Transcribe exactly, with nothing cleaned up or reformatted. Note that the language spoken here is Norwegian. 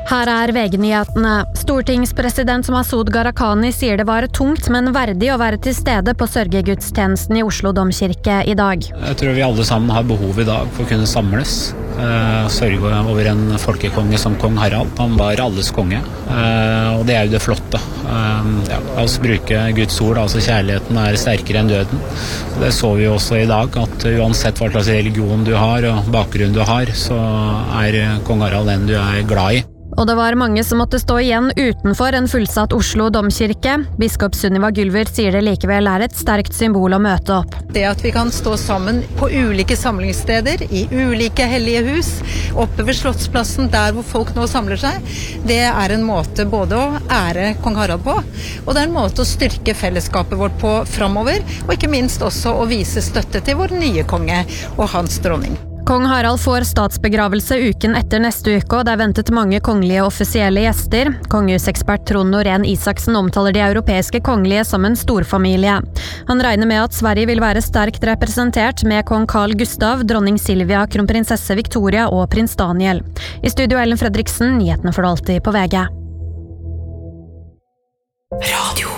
Her er V G-nyhetene. Stortingspresident Masud Gharahkhani sier det var tungt, men verdig å være til stede på sørgegudstjenesten i Oslo Domkirke i dag. Jeg tror vi alle sammen har behov i dag for å kunne samles. Uh, sørge over en folkekonge som kong Harald. Han var alles konge, uh, og det er jo det flotte. Uh, ja, la oss bruke Guds ord, altså kjærligheten er sterkere enn døden. Det så vi jo også i dag, at uansett hva slags religion du har og bakgrunn du har, så er kong Harald den du er glad i. Og det var mange som måtte stå igjen utenfor en fullsatt Oslo Domkirke. Biskop Sunniva Gylver sier det likevel er et sterkt symbol å møte opp. Det at vi kan stå sammen på ulike samlingssteder, i ulike hellige hus, oppe ved Slottsplassen, der hvor folk nå samler seg, det er en måte både å ære kong Harald på, og det er en måte å styrke fellesskapet vårt på fremover, og ikke minst også å vise støtte til vår nye konge og hans dronning. Kong Harald får statsbegravelse uken etter neste uke, og det er ventet mange kongelige offisielle gjester. Kongehusekspert Trond Norén Isaksen omtaler de europeiske kongelige som en storfamilie. Han regner med at Sverige vil være sterkt representert med kong Carl Gustav, dronning Silvia, kronprinsesse Victoria og prins Daniel. I studio Ellen Fredriksen, nyhetene for alltid på V G. Radio.